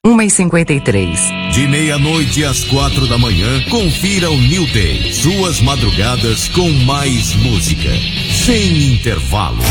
1h53. De meia-noite às 4 da manhã, confira o New Day. Suas madrugadas com mais música. Sem intervalo.